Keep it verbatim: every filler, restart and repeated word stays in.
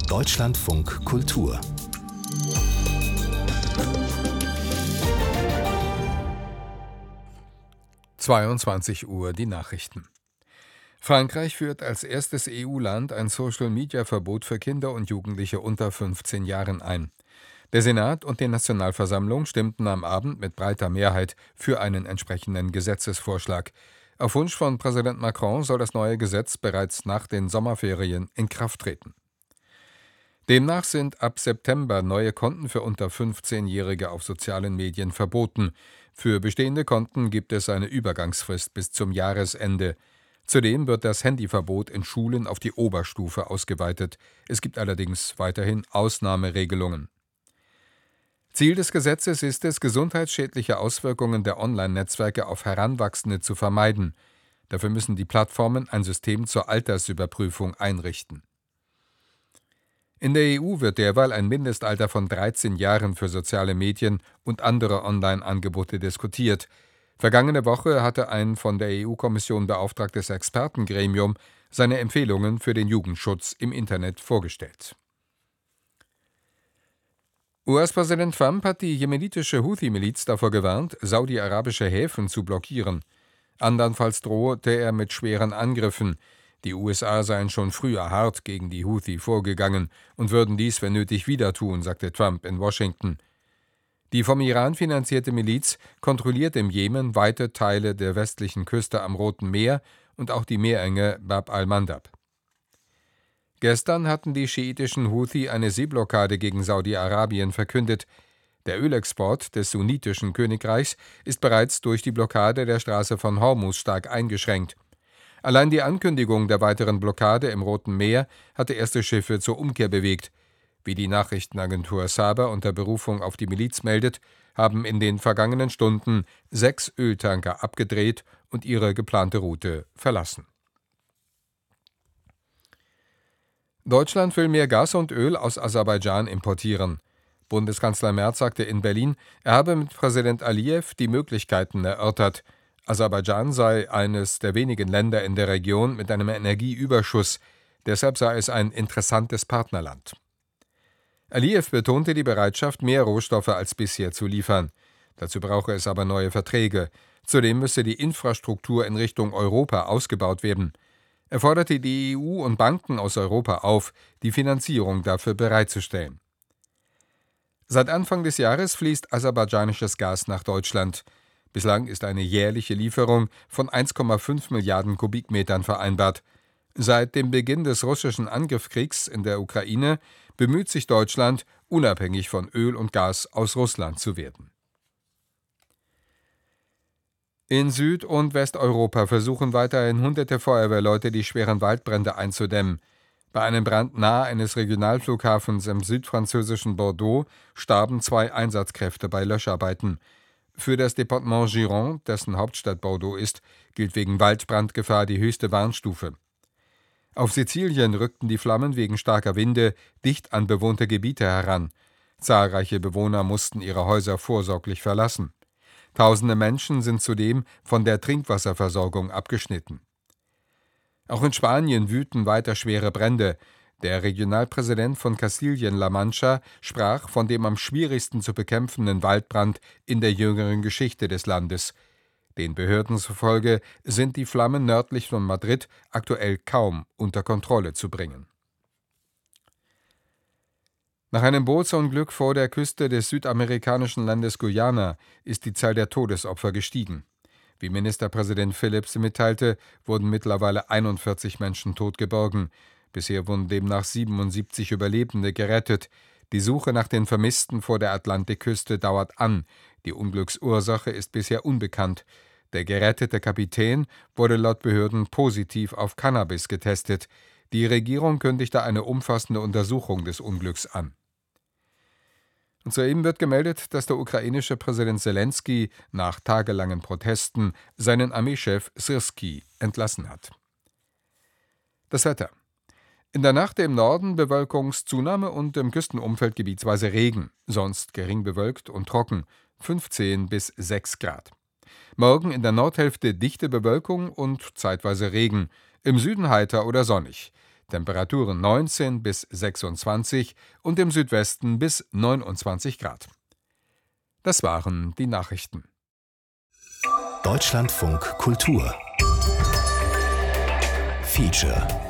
Deutschlandfunk Kultur zweiundzwanzig Uhr die Nachrichten. Frankreich führt als erstes E U-Land ein Social-Media-Verbot für Kinder und Jugendliche unter fünfzehn Jahren ein. Der Senat und die Nationalversammlung stimmten am Abend mit breiter Mehrheit für einen entsprechenden Gesetzesvorschlag. Auf Wunsch von Präsident Macron soll das neue Gesetz bereits nach den Sommerferien in Kraft treten. Demnach sind ab September neue Konten für unter fünfzehnjährige auf sozialen Medien verboten. Für bestehende Konten gibt es eine Übergangsfrist bis zum Jahresende. Zudem wird das Handyverbot in Schulen auf die Oberstufe ausgeweitet. Es gibt allerdings weiterhin Ausnahmeregelungen. Ziel des Gesetzes ist es, gesundheitsschädliche Auswirkungen der Online-Netzwerke auf Heranwachsende zu vermeiden. Dafür müssen die Plattformen ein System zur Altersüberprüfung einrichten. In der E U wird derweil ein Mindestalter von dreizehn Jahren für soziale Medien und andere Online-Angebote diskutiert. Vergangene Woche hatte ein von der E U-Kommission beauftragtes Expertengremium seine Empfehlungen für den Jugendschutz im Internet vorgestellt. U S-Präsident Trump hat die jemenitische Houthi-Miliz davor gewarnt, saudi-arabische Häfen zu blockieren. Andernfalls drohte er mit schweren Angriffen. Die U S A seien schon früher hart gegen die Houthi vorgegangen und würden dies, wenn nötig, wieder tun, sagte Trump in Washington. Die vom Iran finanzierte Miliz kontrolliert im Jemen weite Teile der westlichen Küste am Roten Meer und auch die Meerenge Bab al-Mandab. Gestern hatten die schiitischen Houthi eine Seeblockade gegen Saudi-Arabien verkündet. Der Ölexport des sunnitischen Königreichs ist bereits durch die Blockade der Straße von Hormuz stark eingeschränkt. Allein die Ankündigung der weiteren Blockade im Roten Meer hatte erste Schiffe zur Umkehr bewegt. Wie die Nachrichtenagentur Saba unter Berufung auf die Miliz meldet, haben in den vergangenen Stunden sechs Öltanker abgedreht und ihre geplante Route verlassen. Deutschland will mehr Gas und Öl aus Aserbaidschan importieren. Bundeskanzler Merz sagte in Berlin, er habe mit Präsident Alijew die Möglichkeiten erörtert. Aserbaidschan sei eines der wenigen Länder in der Region mit einem Energieüberschuss. Deshalb sei es ein interessantes Partnerland. Alijew betonte die Bereitschaft, mehr Rohstoffe als bisher zu liefern. Dazu brauche es aber neue Verträge. Zudem müsse die Infrastruktur in Richtung Europa ausgebaut werden. Er forderte die E U und Banken aus Europa auf, die Finanzierung dafür bereitzustellen. Seit Anfang des Jahres fließt aserbaidschanisches Gas nach Deutschland. Bislang ist eine jährliche Lieferung von eins Komma fünf Milliarden Kubikmetern vereinbart. Seit dem Beginn des russischen Angriffskriegs in der Ukraine bemüht sich Deutschland, unabhängig von Öl und Gas aus Russland zu werden. In Süd- und Westeuropa versuchen weiterhin hunderte Feuerwehrleute, die schweren Waldbrände einzudämmen. Bei einem Brand nahe eines Regionalflughafens im südfranzösischen Bordeaux starben zwei Einsatzkräfte bei Löscharbeiten. Für das Departement Gironde, dessen Hauptstadt Bordeaux ist, gilt wegen Waldbrandgefahr die höchste Warnstufe. Auf Sizilien rückten die Flammen wegen starker Winde dicht an bewohnte Gebiete heran. Zahlreiche Bewohner mussten ihre Häuser vorsorglich verlassen. Tausende Menschen sind zudem von der Trinkwasserversorgung abgeschnitten. Auch in Spanien wüten weiter schwere Brände. Der Regionalpräsident von Kastilien-La Mancha sprach von dem am schwierigsten zu bekämpfenden Waldbrand in der jüngeren Geschichte des Landes. Den Behörden zufolge sind die Flammen nördlich von Madrid aktuell kaum unter Kontrolle zu bringen. Nach einem Bootsunglück vor der Küste des südamerikanischen Landes Guyana ist die Zahl der Todesopfer gestiegen. Wie Ministerpräsident Phillips mitteilte, wurden mittlerweile einundvierzig Menschen tot geborgen. Bisher wurden demnach siebenundsiebzig Überlebende gerettet. Die Suche nach den Vermissten vor der Atlantikküste dauert an. Die Unglücksursache ist bisher unbekannt. Der gerettete Kapitän wurde laut Behörden positiv auf Cannabis getestet. Die Regierung kündigte eine umfassende Untersuchung des Unglücks an. Und soeben wird gemeldet, dass der ukrainische Präsident Selenskyj nach tagelangen Protesten seinen Armeechef Syrskij entlassen hat. Das Wetter. In der Nacht im Norden Bewölkungszunahme und im Küstenumfeld gebietsweise Regen, sonst gering bewölkt und trocken, fünfzehn bis sechs Grad. Morgen in der Nordhälfte dichte Bewölkung und zeitweise Regen, im Süden heiter oder sonnig. Temperaturen neunzehn bis sechsundzwanzig und im Südwesten bis neunundzwanzig Grad. Das waren die Nachrichten. Deutschlandfunk Kultur Feature